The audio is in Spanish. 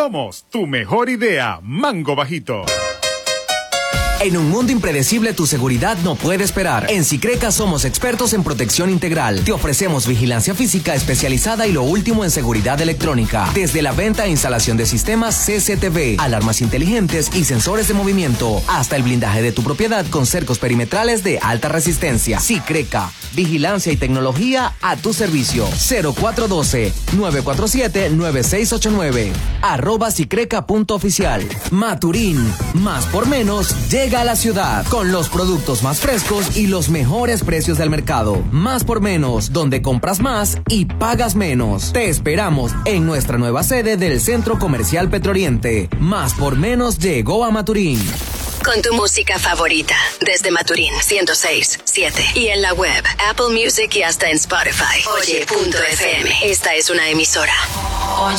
Somos tu mejor idea, Mango Bajito. En un mundo impredecible, tu seguridad no puede esperar. En Sicreca somos expertos en protección integral. Te ofrecemos vigilancia física especializada y lo último en seguridad electrónica. Desde la venta e instalación de sistemas CCTV, alarmas inteligentes y sensores de movimiento, hasta el blindaje de tu propiedad con cercos perimetrales de alta resistencia. Sicreca, vigilancia y tecnología a tu servicio. 0412-947-9689. @Sicreca.oficial. Maturín, más por menos, llega a la ciudad con los productos más frescos y los mejores precios del mercado. Más por menos, donde compras más y pagas menos. Te esperamos en nuestra nueva sede del Centro Comercial Petroriente. Más por menos llegó a Maturín. Con tu música favorita, desde Maturín 106.7 y en la web, Apple Music y hasta en Spotify. Oye.fm. Esta es una emisora